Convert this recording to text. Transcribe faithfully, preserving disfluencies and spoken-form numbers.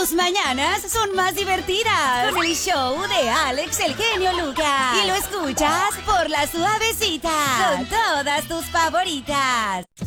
Tus mañanas son más divertidas con el show de Alex el Genio Lucas. Y lo escuchas por La Suavecita con todas tus favoritas.